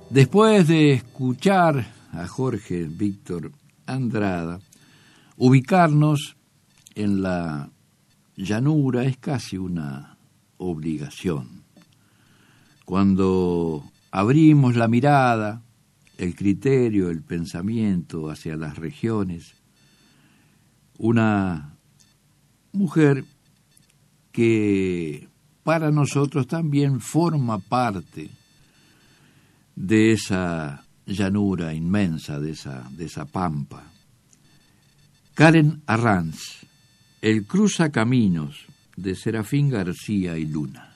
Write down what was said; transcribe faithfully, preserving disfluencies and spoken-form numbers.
Después de escuchar a Jorge Víctor Andrada, ubicarnos en la llanura es casi una obligación. Cuando abrimos la mirada, el criterio, el pensamiento hacia las regiones, una mujer que para nosotros también forma parte de esa llanura inmensa, de esa, de esa pampa. Karen Arranz, El cruzacaminos, de Serafín García y Luna.